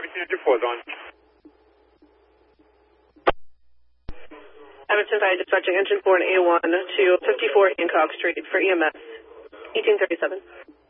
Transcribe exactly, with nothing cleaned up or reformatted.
fifteen fifty-four is on. Evanston High dispatching engine four and A one to fifty-four Hancock Street for E M S. eighteen thirty-seven.